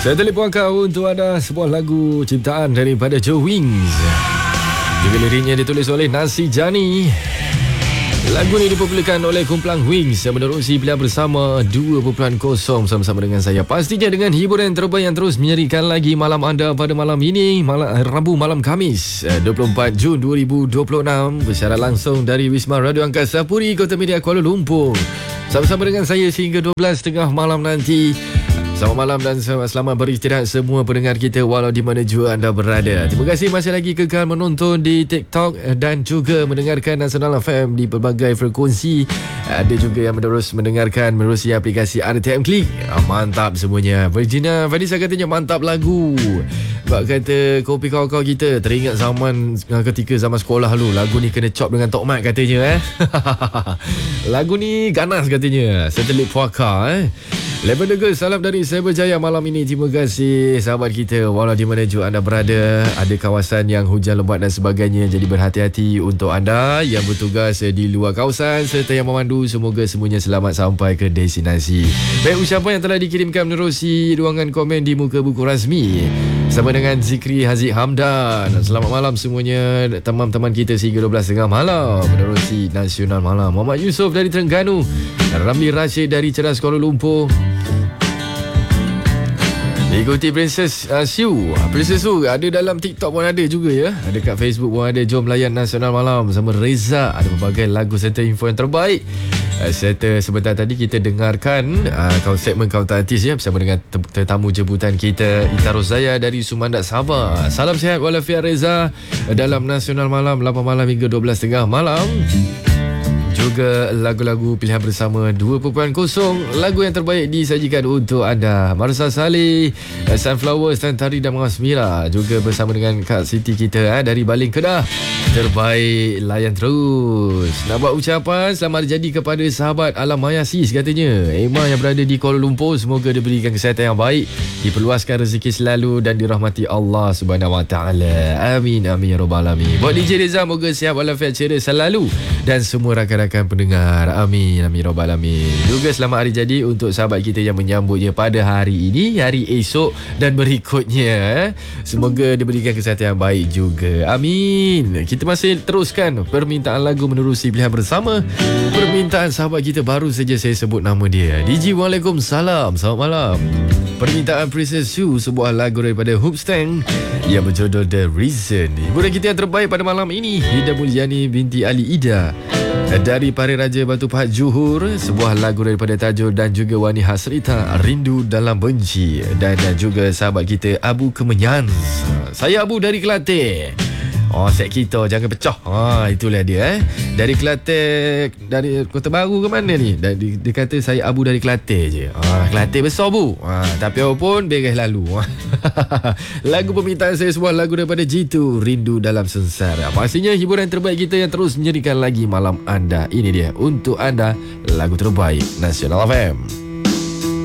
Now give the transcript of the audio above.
Saya telefon kau untuk ada sebuah lagu ciptaan daripada Joe Wings. Juga liriknya ditulis oleh Nasi Jani. Lagu ini dipopularkan oleh kumpulan Wings yang menerusi pilihan bersama 2.0 sama-sama dengan saya. Pastinya dengan hiburan terbaik yang terus menyerikan lagi malam anda pada malam ini, Rabu malam Khamis 24 Jun 2026, bersiaran langsung dari Wisma Radio Angkasa Puri, Kota Media, Kuala Lumpur. Sama-sama dengan saya sehingga 12.30 malam nanti. Selamat malam dan selamat beristirahat semua pendengar kita walau di mana jua anda berada. Terima kasih masih lagi kekal menonton di TikTok dan juga mendengarkan Nasional FM di pelbagai frekuensi. Ada juga yang terus mendengarkan menerusi aplikasi RTM Klik. Mantap semuanya. Virginia Vanessa katanya mantap lagu. Sebab kata kopi kawan-kawan kita teringat zaman ketika zaman sekolah dulu. Lagu ni kena chop dengan Tok Mat katanya. Lagu ni ganas katanya. Satelit Puaka Lavender Girl, salam dari Cyberjaya malam ini. Terima kasih sahabat kita walau di mana jua anda berada. Ada kawasan yang hujan lebat dan sebagainya, jadi berhati-hati untuk anda yang bertugas di luar kawasan serta yang memandu. Semoga semuanya selamat sampai ke destinasi. Baik, ucapan yang telah dikirimkan menerusi ruangan komen di muka buku rasmi sama dengan Zikri Haziq Hamdan. Selamat malam semuanya teman-teman kita sehingga 12.30 malam menerusi Nasional Malam. Muhammad Yusof dari Terengganu, Ramli Rashid dari Ceras Kuala Lumpur. Ikuti Princess Sue. Princess Sue ada dalam TikTok pun ada juga ya. Ada kat Facebook pun ada. Jom layan Nasional Malam sama Reza. Ada berbagai lagu serta info yang terbaik. Serta sebentar tadi kita dengarkan segmen Kaunter Artis ya, bersama dengan tetamu jemputan kita Ita Rozaya dari Sumandak, Sabah. Salam sihat walafiat Reza dalam Nasional Malam 8 malam hingga 12.30 malam. Juga lagu-lagu pilihan bersama 2.0. Lagu yang terbaik disajikan untuk anda. Marsa Saleh, Sunflowers dan Tari dan Masmira. Juga bersama dengan Kak Siti kita dari Baling Kedah. Terbaik, layan terus. Nak buat ucapan selamat jadi kepada sahabat Alam Maya Sis katanya. Emma yang berada di Kuala Lumpur, semoga diberikan kesihatan yang baik, diperluaskan rezeki selalu dan dirahmati Allah Subhanahu Wa Taala. Amin amin ya rabbal alamin. Buat DJ Reza, moga sihat walafiat ceria selalu dan semua rakan-rakan pendengar. Amin amin rabbal alamin. Juga selamat hari jadi untuk sahabat kita yang menyambutnya pada hari ini, hari esok dan berikutnya. Semoga diberikan kesihatan yang baik juga. Amin. Kita masih teruskan permintaan lagu menerusi pilihan bersama. Permintaan sahabat kita baru saja saya sebut nama dia. DJ Waalaikumsalam. Selamat malam. Permintaan Princess Sue, sebuah lagu daripada Hoopstang yang berjudul The Reason. Hiburan kita yang terbaik pada malam ini, Ida Mulyani binti Ali Ida dari Pari Raja Batu Pahat Johor. Sebuah lagu daripada Tajul dan juga Wani Hasrita, Rindu Dalam Benci. Dan juga sahabat kita Abu Kemenyan. Saya Abu dari Kelantan. Set kita jangan pecah. Itulah dia dari Kelantan, dari Kota Baru ke mana ni? Dia kata saya Abu dari Kelantan je. Kelantan besar bu. Tapi apa pun beres lalu. Lagu permintaan saya sebuah lagu daripada Jitu, Rindu Dalam Sengsara. Pastinya hiburan terbaik kita yang terus menyerikan lagi malam anda. Ini dia untuk anda lagu terbaik Nasional FM.